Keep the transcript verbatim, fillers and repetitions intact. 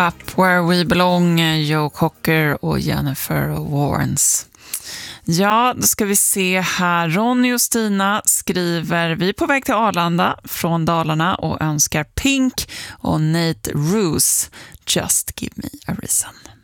Up Where We Belong, Joe Cocker och Jennifer Warnes. Ja, då ska vi se här. Ronny och Stina skriver: vi är på väg till Arlanda från Dalarna och önskar Pink och Nate Roos Just Give Me a Reason.